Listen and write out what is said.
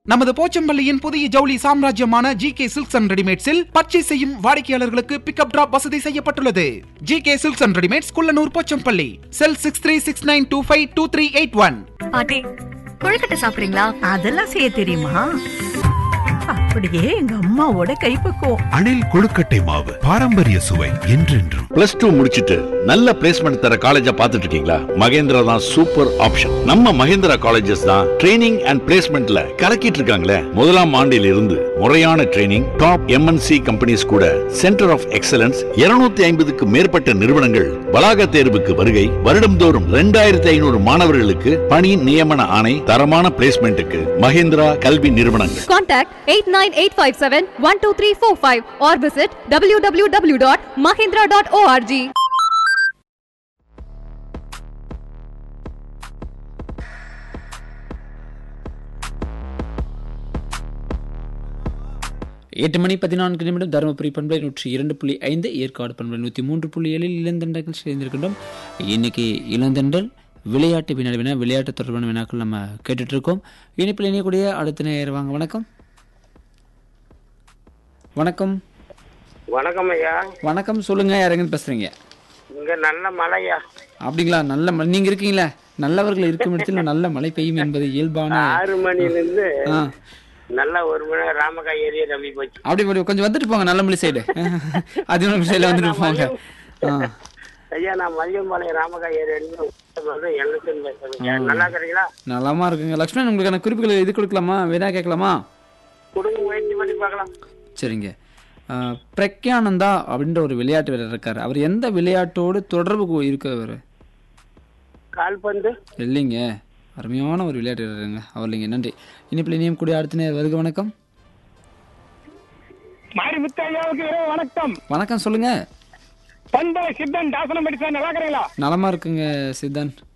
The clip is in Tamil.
நமது போச்சம்பள்ளியின் புதிய ஜவுளி சாம்ராஜ்யமான GK சில்க்ஸ் அண்ட் ரெடிமேட்ஸில் பர்ச்சேஸ் செய்யும் வாடிக்கையாளர்களுக்கு பிக்கப் டிராப் வசதி செய்யப்பட்டுள்ளது. GK silks and readymades, Kullanur, Pochampalli. செல் 6369252381. பாட்டி, கொழுக்கட்டை சாப்பிடுறீங்களா? அதெல்லாம் செய்ய தெரியுமா? அப்படியே எங்க அம்மாவோட கைப்பக்குவம். அணில் கொழுக்கட்டை மாவு, பாரம்பரிய சுவை என்றென்றும். +2 முடிச்சிட்டு நல்ல பிளேஸ்மெண்ட் தர காலேஜா பாத்துட்டு இருக்கீங்களா? மகேந்திரா தான் சூப்பர் ஆப்ஷன். நம்ம மகேந்திரா காலேஜஸ் தான் ட்ரைனிங் அண்ட் பிளேஸ்மெண்ட்ல கலக்கிட்டு இருக்காங்களே. முதலாம் ஆண்டில் இருந்து முறையான ட்ரைனிங், டாப் MNC கம்பெனிஸ் கூட சென்டர் ஆஃப் எக்ஸலன்ஸ் 250க்கு மேற்பட்ட நிறுவனங்கள் வளாக தேர்வுக்கு வருகை. வருடம்தோறும் 2500 மாணவர்களுக்கு பணி நியமன ஆணை. தரமான பிளேஸ்மெண்ட்டுக்கு மகேந்திரா கல்வி நிறுவனங்கள். Contact 8985712345 or visit www.mahindra.org. எட்டு மணி 14 நிமிடம். தருமபுரி பண்பலை 102.5, ஏற்காடு பண்பலை 103.7 இளந்தண்டர்கள் சேர்ந்திருக்கின்றோம். இன்னைக்கு இளந்தண்டல் விளையாட்டு வினா, விளையாட்டு தொடர்பான வினாக்கள் நம்ம கேட்டுட்டு இருக்கோம். இணைப்பில் இணையக்கூடிய அடுத்த நேயர் வாங்க. வணக்கம். வணக்கம். வணக்கம் ஐயா. வணக்கம், சொல்லுங்க. யாருங்க பேசுறீங்க? இங்க நல்ல மழையா. அப்படிங்களா? நல்ல மழை. நீங்க இருக்கீங்களா? நல்லவர்கள் இருக்கும் இடத்துல நல்ல மழை பெய்யும் என்பது இயல்பான. 6 மணிலிருந்து நல்ல 1 மணி ராமகாய் ஏரியா நம்பி போச்சு. அப்படி கொஞ்சம் வந்துட்டு போங்க, நல்லமல்லி சைடு. அதிமுக சைடுல வந்துட்டு போங்க. ஐயா, நான் மதியம்பாளையம் ராமகாய் ஏரியா நல்லா இருக்கிறீங்களா? நலமா இருக்குங்க. லட்சுமணன், உங்களுக்கான குறிப்புகள் இது கொடுக்கலாமா? வினா கேட்கலாமா? கொடுங்க, முயற்சி பண்ணி பார்க்கலாம். சரிங்க. பிரக்யானந்தா அப்படின்ற ஒரு விளையாட்டு வீரர் இருக்காரு. அவர் எந்த விளையாட்டோடு தொடர்பு இருக்கவர்? கால்பந்து இல்லைங்க, அருமையான ஒரு விளையாட்டு வீரருங்க அவர். இல்லைங்க. நன்றி. இனிப்பில் இனியும் கூடிய அடுத்த நேரம் வருக. வணக்கம். வணக்கம். வணக்கம், சொல்லுங்க. சித்தன் தாசனம் படிச்சா நல்லா இருக்கிறீங்களா? நலமா இருக்குங்க சித்தன்.